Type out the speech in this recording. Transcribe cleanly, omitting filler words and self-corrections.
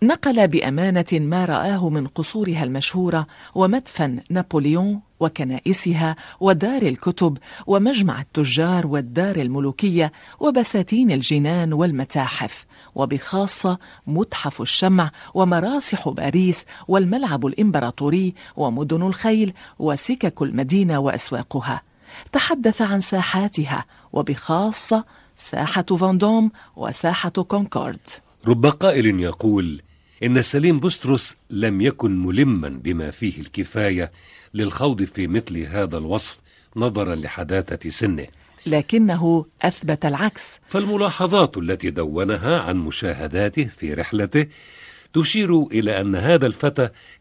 نقل بأمانة ما رآه من قصورها المشهورة ومدفن نابليون وكنائسها ودار الكتب ومجمع التجار والدار الملوكية وبساتين الجنان والمتاحف، وبخاصة متحف الشمع ومراسح باريس والملعب الإمبراطوري ومدن الخيل وسكك المدينة وأسواقها. تحدث عن ساحاتها وبخاصة ساحة فاندوم وساحة كونكورد. رب قائل يقول إن سليم بسترس لم يكن ملما بما فيه الكفاية للخوض في مثل هذا الوصف نظرا لحداثة سنه، لكنه أثبت العكس. فالملاحظات التي دونها عن مشاهداته في رحلته تشير إلى أن هذا الفتى